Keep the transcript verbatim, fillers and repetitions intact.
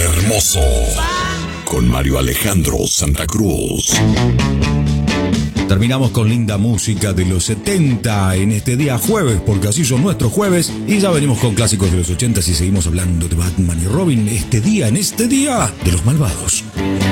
Hermoso con Mario Alejandro Santa Cruz. Terminamos con linda música de los setenta en este día jueves, porque así son nuestros jueves, y ya venimos con clásicos de los ochenta y seguimos hablando de Batman y Robin este día, en este día de los malvados.